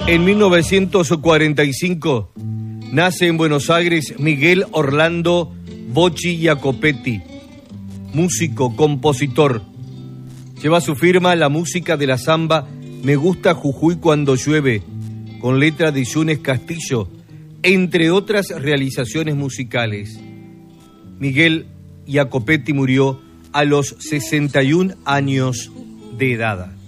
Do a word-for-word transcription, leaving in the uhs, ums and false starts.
En mil novecientos cuarenta y cinco nace en Buenos Aires Miguel Orlando Bocci Jacopetti, músico, compositor. Lleva a su firma la música de la samba Me gusta Jujuy cuando llueve, con letra de Yunes Castillo, entre otras realizaciones musicales. Miguel Jacopetti murió a los sesenta y un años de edad.